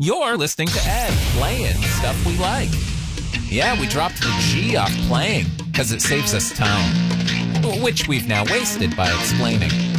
You're listening to Ed playing stuff we like. Yeah, we dropped the G off playing because it saves us time, which we've now wasted by explaining.